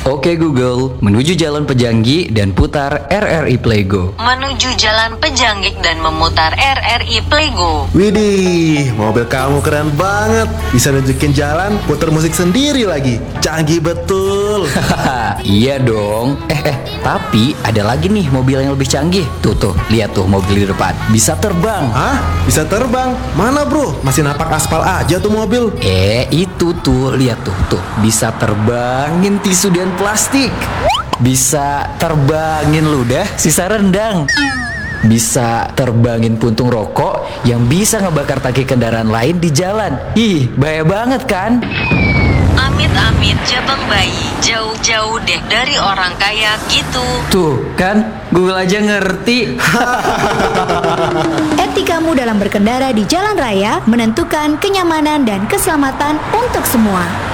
Oke Google, menuju Jalan Pejanggi dan putar RRI Playgo. Menuju Jalan Pejanggik dan memutar RRI Playgo. Widih, mobil kamu keren banget. Bisa nunjukin jalan, putar musik sendiri lagi. Canggih betul. Hahaha, iya dong. Tapi ada lagi nih mobil yang lebih canggih. Tuh, lihat tuh mobil di depan. Bisa terbang. Hah? Bisa terbang? Mana bro? Masih napak aspal aja tuh mobil. Itu tuh, lihat tuh. Bisa terbangin tisu dan plastik. Bisa terbangin ludah sisa rendang. Bisa terbangin puntung rokok yang bisa ngebakar tangki kendaraan lain di jalan. Ih, bahaya banget kan? Amit-amit jabang bayi, jauh-jauh deh dari orang kaya gitu. Tuh kan, Google aja ngerti. Etikamu dalam berkendara di jalan raya menentukan kenyamanan dan keselamatan untuk semua.